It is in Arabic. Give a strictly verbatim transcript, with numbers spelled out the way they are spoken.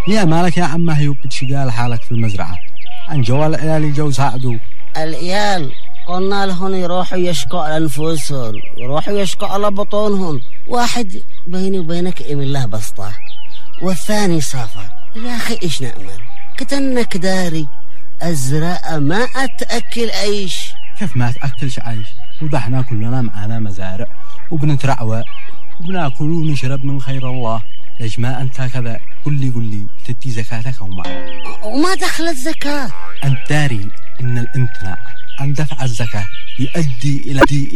يا مالك يا عم هيو بتشقال حالك في المزرعة عن جوال العيال جو ساعدوا العيال قلنا لهم يروحوا يشكوا على أنفسهم يروحوا يشكوا على بطونهم. واحد بيني وبينك إيم الله بسطة والثاني سافر. يا أخي إيش نأمل كتنك داري الزراعة ما أتأكل عيش. كيف ما تأكلش عيش وده احنا كلنا معانا مزارع وبنترعوى وبناكل ونشرب من خير الله. ليش ما أنت كذا قل لي قل لي تدي زكاتك وما وما دخلت زكاة؟ أنت داري إن الامتناع عن دفع الزكاة يؤدي إلى